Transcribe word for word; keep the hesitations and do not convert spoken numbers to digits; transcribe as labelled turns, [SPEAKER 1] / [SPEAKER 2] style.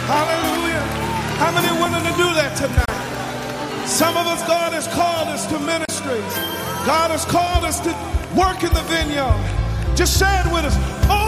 [SPEAKER 1] Hallelujah. How many willing to do that tonight? Some of us, God has called us to ministries. God has called us to work in the vineyard. Just say it with us. Oh,